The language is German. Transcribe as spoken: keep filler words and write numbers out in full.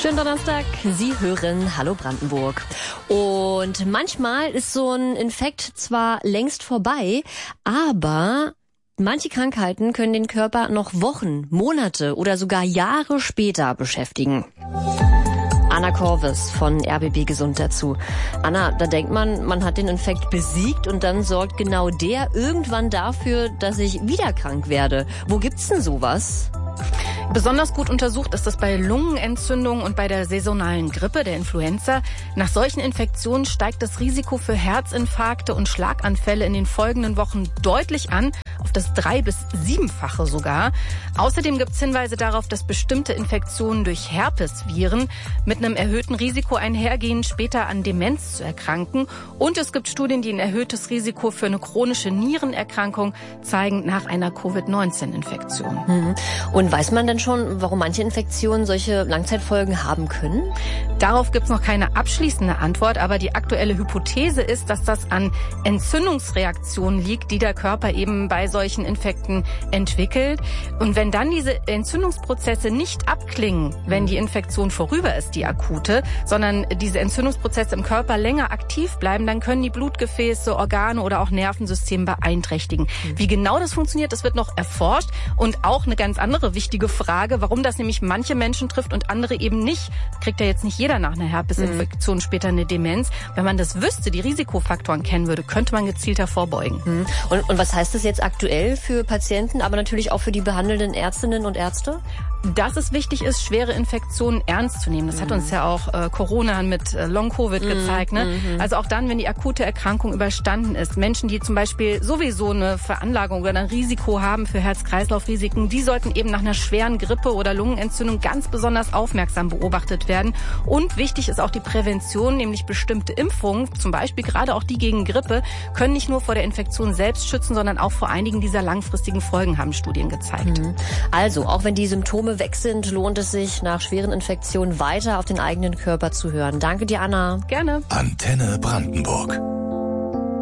Schönen Donnerstag, Sie hören Hallo Brandenburg. Und manchmal ist so ein Infekt zwar längst vorbei, aber manche Krankheiten können den Körper noch Wochen, Monate oder sogar Jahre später beschäftigen. Anna Korvis von R B B Gesund dazu. Anna, da denkt man, man hat den Infekt besiegt und dann sorgt genau der irgendwann dafür, dass ich wieder krank werde. Wo gibt's denn sowas? Besonders gut untersucht ist das bei Lungenentzündungen und bei der saisonalen Grippe, der Influenza. Nach solchen Infektionen steigt das Risiko für Herzinfarkte und Schlaganfälle in den folgenden Wochen deutlich an, auf das drei- bis siebenfache sogar. Außerdem gibt es Hinweise darauf, dass bestimmte Infektionen durch Herpesviren mit einem erhöhten Risiko einhergehen, später an Demenz zu erkranken. Und es gibt Studien, die ein erhöhtes Risiko für eine chronische Nierenerkrankung zeigen nach einer Covid neunzehn Infektion. Mhm. Und weiß man denn schon, warum manche Infektionen solche Langzeitfolgen haben können? Darauf gibt es noch keine abschließende Antwort, aber die aktuelle Hypothese ist, dass das an Entzündungsreaktionen liegt, die der Körper eben bei solchen Infekten entwickelt. Und wenn dann diese Entzündungsprozesse nicht abklingen, wenn die Infektion vorüber ist, die akute, sondern diese Entzündungsprozesse im Körper länger aktiv bleiben, dann können die Blutgefäße, Organe oder auch Nervensysteme beeinträchtigen. Wie genau das funktioniert, das wird noch erforscht. Und auch eine ganz andere wichtige Frage, warum das nämlich manche Menschen trifft und andere eben nicht. Kriegt ja jetzt nicht jeder nach einer Herpesinfektion mhm. später eine Demenz. Wenn man das wüsste, die Risikofaktoren kennen würde, könnte man gezielter vorbeugen. Mhm. Und, und was heißt das jetzt aktuell für Patienten, aber natürlich auch für die behandelnden Ärztinnen und Ärzte? Dass es wichtig ist, schwere Infektionen ernst zu nehmen. Das mhm. hat uns ja auch äh, Corona mit äh, Long-Covid mhm. gezeigt. Ne? Mhm. Also auch dann, wenn die akute Erkrankung überstanden ist. Menschen, die zum Beispiel sowieso eine Veranlagung oder ein Risiko haben für Herz-Kreislauf-Risiken, die sollten eben nach einer schweren Grippe oder Lungenentzündung ganz besonders aufmerksam beobachtet werden. Und wichtig ist auch die Prävention, nämlich bestimmte Impfungen, zum Beispiel gerade auch die gegen Grippe, können nicht nur vor der Infektion selbst schützen, sondern auch vor einigen dieser langfristigen Folgen, haben Studien gezeigt. Mhm. Also, auch wenn die Symptome weg sind, lohnt es sich, nach schweren Infektionen weiter auf den eigenen Körper zu hören. Danke dir, Anna. Gerne. Antenne Brandenburg.